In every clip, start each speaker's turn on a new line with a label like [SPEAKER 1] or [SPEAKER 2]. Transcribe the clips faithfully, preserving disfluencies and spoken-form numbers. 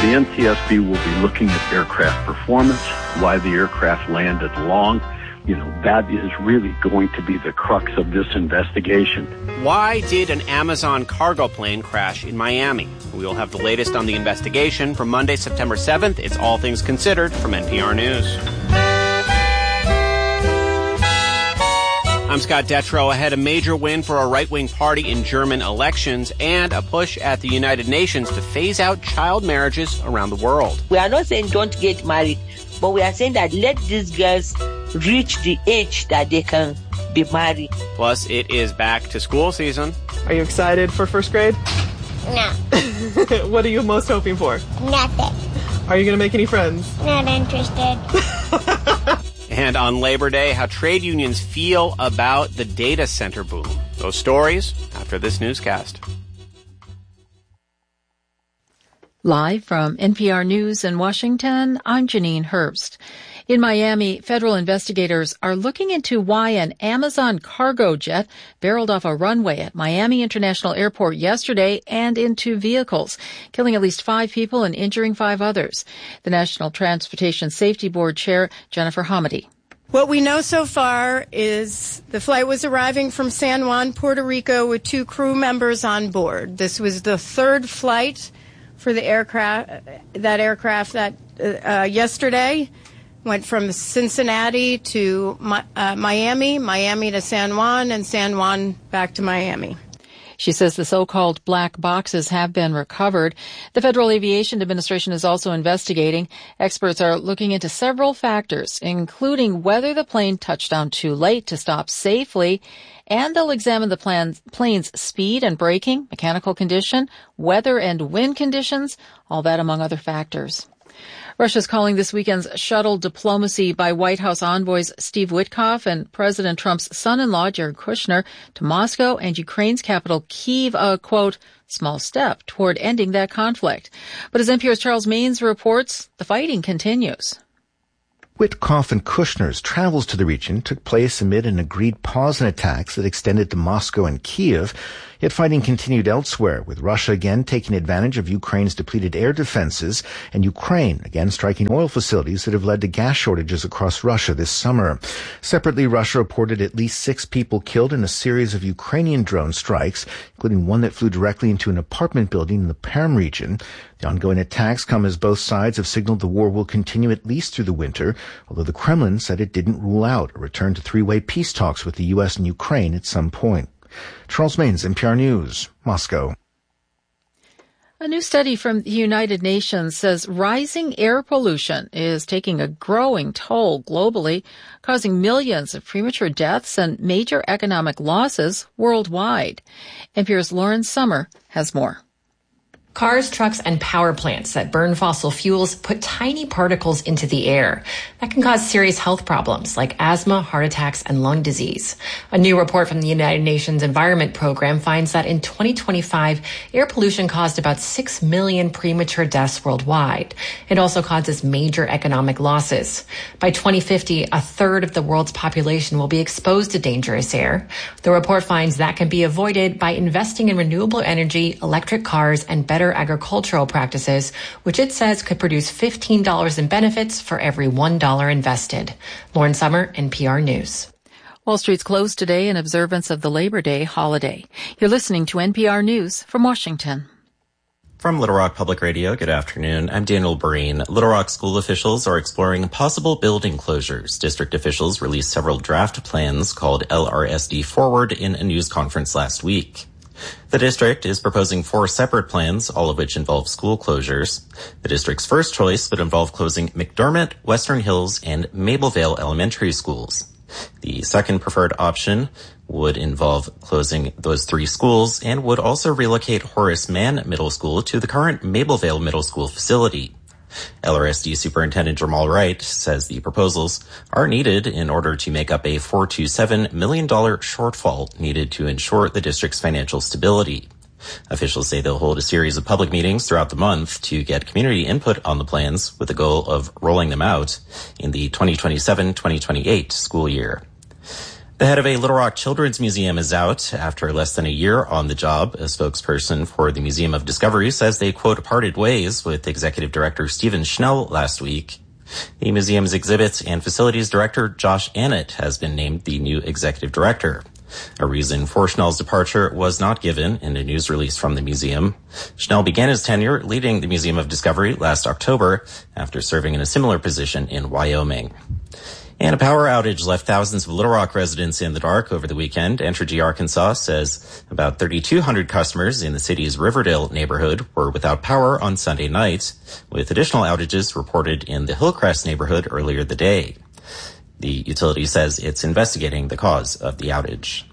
[SPEAKER 1] The N T S B will be looking at aircraft performance, why the aircraft landed long. You know, that is really going to be the crux of this investigation.
[SPEAKER 2] Why did an Amazon cargo plane crash in Miami? We will have the latest on the investigation from Monday, September seventh. It's All Things Considered from N P R News. I'm Scott Detrow. Ahead, a major win for a right-wing party in German elections and a push at the United Nations to phase out child marriages around the world.
[SPEAKER 3] We are not saying don't get married, but we are saying that let these girls reach the age that they can be married.
[SPEAKER 2] Plus, it is back to school season.
[SPEAKER 4] Are you excited for first grade?
[SPEAKER 5] No.
[SPEAKER 4] What are you most hoping for?
[SPEAKER 5] Nothing.
[SPEAKER 4] Are you going to make any friends?
[SPEAKER 5] Not interested.
[SPEAKER 2] And on Labor Day, how trade unions feel about the data center boom. Those stories after this newscast.
[SPEAKER 6] Live from N P R News in Washington, I'm Janine Herbst. In Miami, federal investigators are looking into why an Amazon cargo jet barreled off a runway at Miami International Airport yesterday and into vehicles, killing at least five people and injuring five others. The National Transportation Safety Board Chair, Jennifer Hamady.
[SPEAKER 7] What we know so far is the flight was arriving from San Juan, Puerto Rico, with two crew members on board. This was the third flight for the aircraft, that aircraft that uh, yesterday went from Cincinnati to uh, Miami, Miami to San Juan, and San Juan back to Miami.
[SPEAKER 6] She says the so-called black boxes have been recovered. The Federal Aviation Administration is also investigating. Experts are looking into several factors, including whether the plane touched down too late to stop safely, and they'll examine the plan's, plane's speed and braking, mechanical condition, weather and wind conditions, all that among other factors. Russia's calling this weekend's shuttle diplomacy by White House envoys Steve Witkoff and President Trump's son-in-law, Jared Kushner, to Moscow and Ukraine's capital, Kyiv, a, quote, small step toward ending that conflict. But as N P R's Charles Maynes reports, the fighting continues.
[SPEAKER 8] Witkoff and Kushner's travels to the region took place amid an agreed pause in attacks that extended to Moscow and Kyiv, yet fighting continued elsewhere, with Russia again taking advantage of Ukraine's depleted air defenses and Ukraine again striking oil facilities that have led to gas shortages across Russia this summer. Separately, Russia reported at least six people killed in a series of Ukrainian drone strikes, including one that flew directly into an apartment building in the Perm region. The ongoing attacks come as both sides have signaled the war will continue at least through the winter, although the Kremlin said it didn't rule out a return to three-way peace talks with the U S and Ukraine at some point. Charles Maynes, N P R News, Moscow.
[SPEAKER 6] A new study from the United Nations says rising air pollution is taking a growing toll globally, causing millions of premature deaths and major economic losses worldwide. N P R's Lauren Summer has more.
[SPEAKER 9] Cars, trucks, and power plants that burn fossil fuels put tiny particles into the air. That can cause serious health problems like asthma, heart attacks, and lung disease. A new report from the United Nations Environment Program finds that in twenty twenty-five, air pollution caused about six million premature deaths worldwide. It also causes major economic losses. By twenty fifty, a third of the world's population will be exposed to dangerous air. The report finds that can be avoided by investing in renewable energy, electric cars, and better agricultural practices, which it says could produce fifteen dollars in benefits for every one dollar invested. Lauren Summer, N P R News.
[SPEAKER 6] Wall Street's closed today in observance of the Labor Day holiday. You're listening to N P R News from Washington.
[SPEAKER 10] From Little Rock Public Radio, good afternoon. I'm Daniel Breen. Little Rock school officials are exploring possible building closures. District officials released several draft plans called L R S D Forward in a news conference last week. The district is proposing four separate plans, all of which involve school closures. The district's first choice would involve closing McDermott, Western Hills, and Mablevale elementary schools. The second preferred option would involve closing those three schools and would also relocate Horace Mann Middle School to the current Mablevale Middle School facility. L R S D Superintendent Jamal Wright says the proposals are needed in order to make up a four to seven million dollars shortfall needed to ensure the district's financial stability. Officials say they'll hold a series of public meetings throughout the month to get community input on the plans with the goal of rolling them out in the twenty twenty-seven twenty twenty-eight school year. The head of a Little Rock Children's Museum is out after less than a year on the job. A spokesperson for the Museum of Discovery says they, quote, parted ways with Executive Director Stephen Schnell last week. The museum's exhibits and facilities director, Josh Annett, has been named the new executive director. A reason for Schnell's departure was not given in a news release from the museum. Schnell began his tenure leading the Museum of Discovery last October after serving in a similar position in Wyoming. And a power outage left thousands of Little Rock residents in the dark over the weekend. Entergy Arkansas says about thirty-two hundred customers in the city's Riverdale neighborhood were without power on Sunday night, with additional outages reported in the Hillcrest neighborhood earlier the day. The utility says it's investigating the cause of the outage.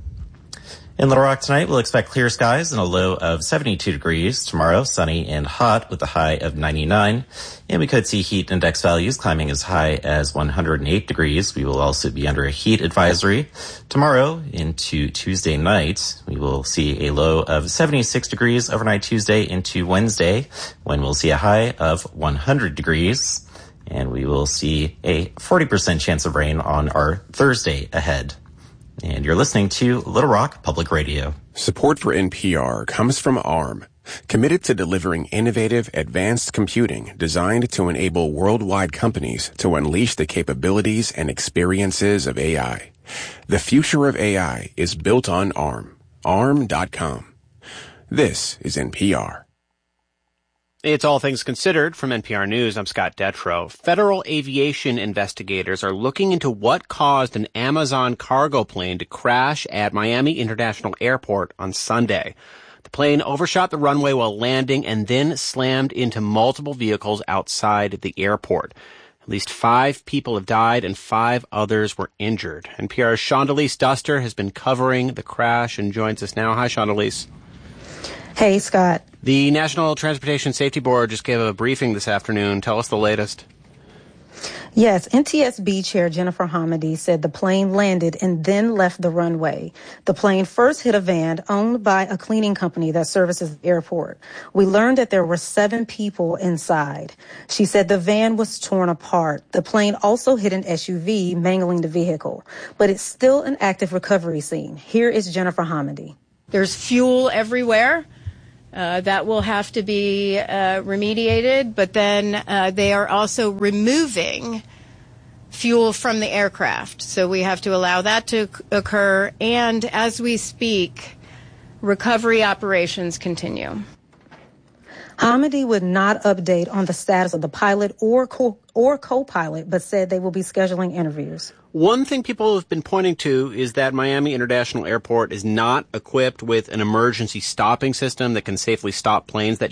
[SPEAKER 10] In Little Rock tonight, we'll expect clear skies and a low of seventy-two degrees. Tomorrow, sunny and hot with a high of ninety-nine. And we could see heat index values climbing as high as one hundred eight degrees. We will also be under a heat advisory. Tomorrow into Tuesday night, we will see a low of seventy-six degrees overnight Tuesday into Wednesday, when we'll see a high of one hundred degrees. And we will see a forty percent chance of rain on our Thursday ahead. And you're listening to Little Rock Public Radio.
[SPEAKER 11] Support for N P R comes from ARM, committed to delivering innovative, advanced computing designed to enable worldwide companies to unleash the capabilities and experiences of A I. The future of A I is built on ARM. arm dot com. This is N P R.
[SPEAKER 2] It's All Things Considered from N P R News. I'm Scott Detrow. Federal aviation investigators are looking into what caused an Amazon cargo plane to crash at Miami International Airport on Sunday. The plane overshot the runway while landing and then slammed into multiple vehicles outside the airport. At least five people have died and five others were injured. N P R's Shondelise Duster has been covering the crash and joins us now. Hi, Shondelise.
[SPEAKER 12] Hey, Scott.
[SPEAKER 2] The National Transportation Safety Board just gave a briefing this afternoon. Tell us the latest.
[SPEAKER 12] Yes, N T S B Chair Jennifer Hamady said the plane landed and then left the runway. The plane first hit a van owned by a cleaning company that services the airport. We learned that there were seven people inside. She said the van was torn apart. The plane also hit an S U V, mangling the vehicle. But it's still an active recovery scene. Here is Jennifer Hamady.
[SPEAKER 7] There's fuel everywhere. Uh, that will have to be uh, remediated, but then uh, they are also removing fuel from the aircraft. So we have to allow that to occur. And as we speak, recovery operations continue.
[SPEAKER 12] Hamady would not update on the status of the pilot or co- or co-pilot, but said they will be scheduling interviews.
[SPEAKER 2] One thing people have been pointing to is that Miami International Airport is not equipped with an emergency stopping system that can safely stop planes that